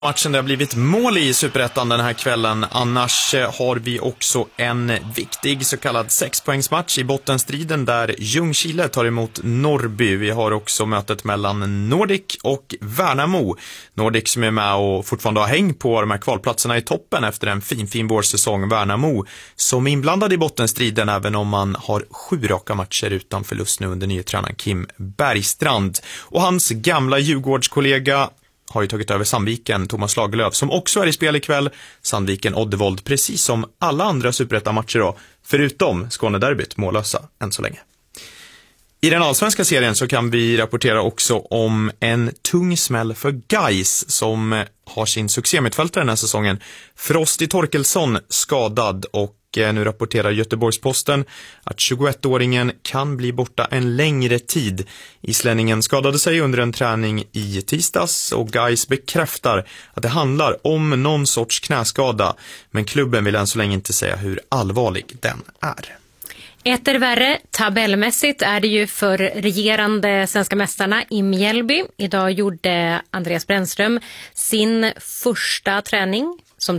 Matchen det har blivit mål i Superettan den här kvällen. Annars har vi också en viktig så kallad 6-poängsmatch i bottenstriden där Ljungskile tar emot Norrby. Vi har också mötet mellan Nordic och Värnamo. Nordic som är med och fortfarande har häng på de här kvalplatserna i toppen efter en fin vårsäsong. Värnamo som är inblandad i bottenstriden även om man har 7 raka matcher utan förlust nu under nye tränaren Kim Bergstrand. Och hans gamla Djurgårdskollega har ju tagit över Sandviken, Thomas Lagerlöf, som också är i spel ikväll. Sandviken-Oddevold, precis som alla andra Superettan-matcher då, förutom Skånederbyt, mållösa än så länge. I den allsvenska serien så kan vi rapportera också om en tung smäll för Gais som har sin succémittfältare den här säsongen. Frosti Torkelsson skadad och nu rapporterar Göteborgs-Posten att 21-åringen kan bli borta en längre tid. Islänningen skadade sig under en träning i tisdags och Gais bekräftar att det handlar om någon sorts knäskada. Men klubben vill än så länge inte säga hur allvarlig den är. Etter värre, tabellmässigt är det ju för regerande svenska mästarna i Mjällby. Idag gjorde Andreas Brännström sin första träning som